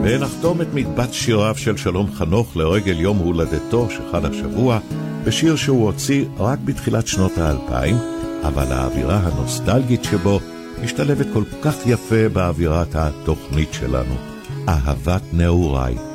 ונחתום את מטבח שיריו של שלום חנוך לרגל יום הולדתו שחל השבוע, בשיר שהוא הוציא רק בתחילת שנות ה-2000, אבל האווירה הנוסטלגית שבו משתלבת כל כך יפה באווירת התוכנית שלנו. אהבת נעוריי.